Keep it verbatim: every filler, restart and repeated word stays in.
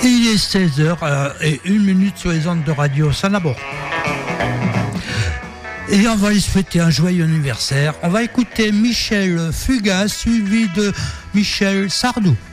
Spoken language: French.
Il est seize heures et une minute sur les ondes de Radio Sanabord. Et on va lui souhaiter un joyeux anniversaire. On va écouter Michel Fugain suivi de Michel Sardou.